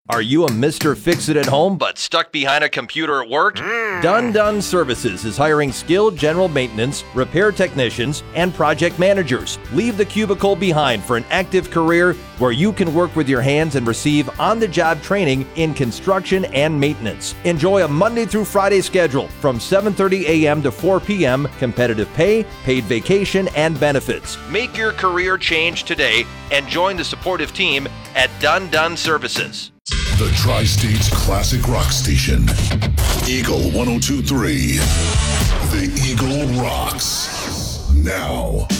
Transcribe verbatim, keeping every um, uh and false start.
Are you a Mister Fix-It-at-Home but stuck behind a computer at work? Done Done Services is hiring skilled general maintenance, repair technicians, and project managers. Leave the cubicle behind for an active career where you can work with your hands and receive on-the-job training in construction and maintenance. Enjoy a Monday through Friday schedule from seven thirty a.m. to four p.m., competitive pay, paid vacation, and benefits. Make your career change today and join the supportive team at Done Done Services. The Tri-State's classic rock station, Eagle one oh two point three. The Eagle rocks. Now.